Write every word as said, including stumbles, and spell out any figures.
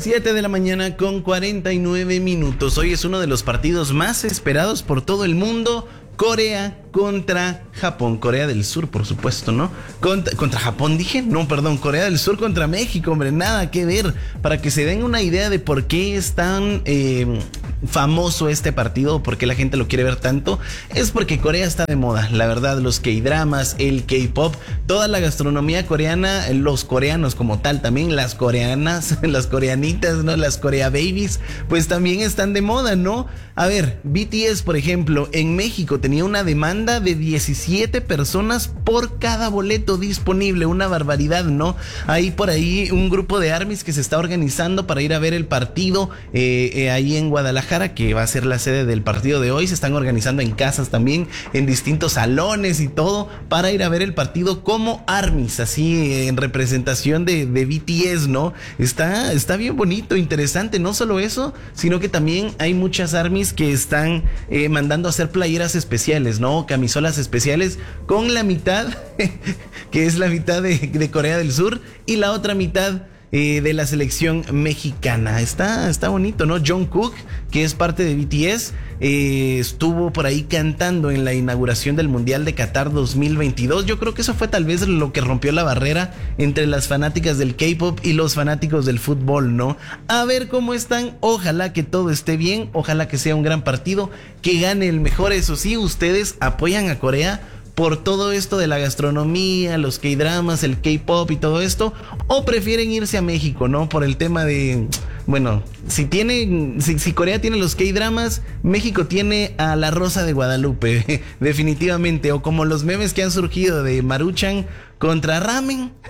siete de la mañana con cuarenta y nueve minutos. Hoy es uno de los partidos más esperados por todo el mundo. Corea contra Japón, Corea del Sur, por supuesto, ¿no? Contra, contra Japón, dije, no, perdón, Corea del Sur contra México, hombre, nada que ver. Para que se den una idea de por qué es tan eh, famoso este partido, por qué la gente lo quiere ver tanto, es porque Corea está de moda, la verdad, los K-dramas, el K-pop, toda la gastronomía coreana, los coreanos como tal, también las coreanas, las coreanitas, ¿no? Las Korea Babies, pues también están de moda, ¿no? A ver, B T S, por ejemplo, en México tenía una demanda de diecisiete personas por cada boleto disponible, una barbaridad, ¿no? Hay por ahí un grupo de armies que se está organizando para ir a ver el partido eh, eh, ahí en Guadalajara, que va a ser la sede del partido de hoy. Se están organizando en casas también, en distintos salones y todo, para ir a ver el partido como armies, así eh, en representación de, de B T S, ¿no? Está, está bien bonito, interesante, no solo eso, sino que también hay muchas armies que están eh, mandando a hacer playeras especiales, ¿no? Camisolas especiales con la mitad, que es la mitad de, de Corea del Sur, y la otra mitad eh, de la selección mexicana. Está, está bonito, ¿no? Jungkook, que es parte de B T S, eh, estuvo por ahí cantando en la inauguración del Mundial de Qatar dos mil veintidós. Yo creo que eso fue tal vez lo que rompió la barrera entre las fanáticas del K-pop y los fanáticos del fútbol, ¿no? A ver cómo están. Ojalá que todo esté bien, ojalá que sea un gran partido, que gane el mejor. Eso sí, ustedes apoyan a Corea por todo esto de la gastronomía, los K-dramas, el K-pop y todo esto, o prefieren irse a México, ¿no? Por el tema de, bueno, si tiene, si, si Corea tiene los K-dramas, México tiene a La Rosa de Guadalupe, definitivamente, o como los memes que han surgido de Maruchan contra Ramen.